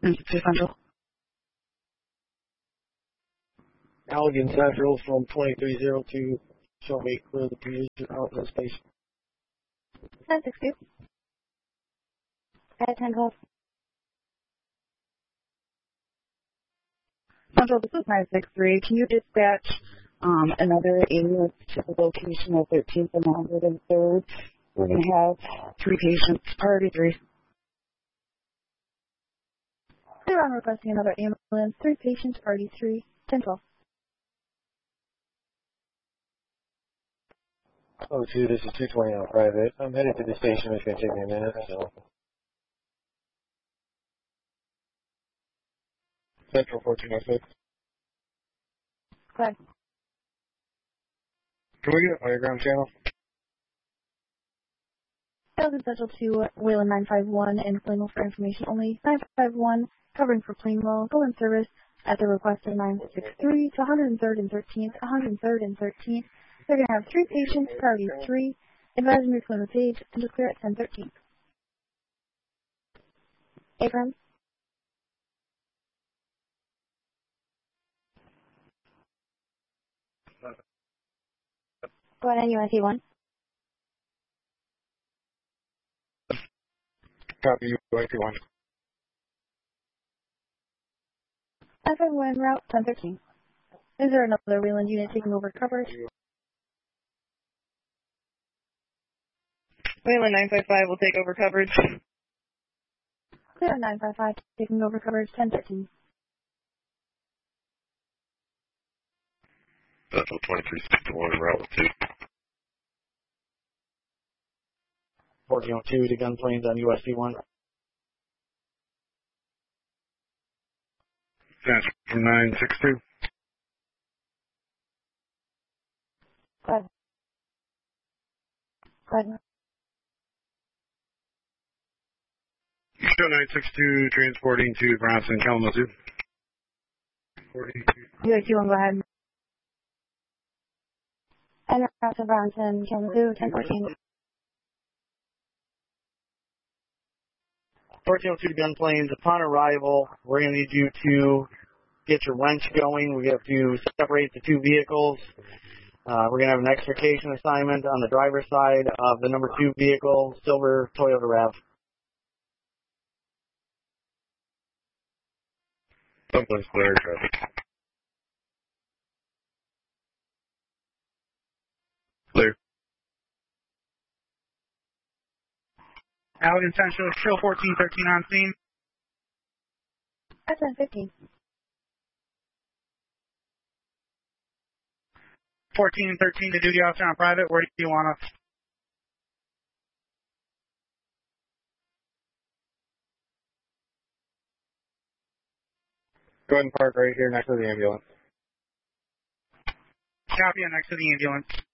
962 Central. Allegan Central from 2302. Shall make clear the position out of the station. 962. At 10 calls. Central, this is 963. Can you dispatch another ambulance to the location of 13th and 103rd? We're going to have 3 patients, priority 3. Clear on requesting another ambulance, 3 patients, priority 3, 10-12. Oh, 2, this is 220 on private. I'm headed to the station. It's going to take me a minute, so. Central 1406. Go ahead. Can we get a diagram channel? Allegan Central to Wayland 951 and Plainwell for information only. 951 covering for Plainwell. Go in service at the request of 963 to 103rd and 13th, 103rd and 13th. They're going to have 3 patients, priority 3. Advising your phone page and declare at 10:13. Abrams. Go ahead, UNT 1. Copy, UNT 1. F1 route 10:13. Is there another Wayland unit taking over coverage? Wayland 955 will take over coverage. Clear 955 taking over coverage 10:13. Central 2361 route 2. 1402 to gunplanes on USD 1. Central 962. Go ahead. Go ahead. Show 962 transporting to Bronson, Kalamazoo. 42. UAT 1, go ahead. And route to Bronson, Kalamazoo 10:14. 1402 to gunplanes. Upon arrival, we're going to need you to get your wrench going. We have to separate the 2 vehicles. We're going to have an extrication assignment on the driver's side of the number 2 vehicle, silver Toyota RAV. Someplace clear traffic. Clear. Allegan Central, still 1413 on scene. At 10:15. 1413 to duty officer on private. Where do you want us? Go ahead and park right here next to the ambulance. Copy, next to the ambulance.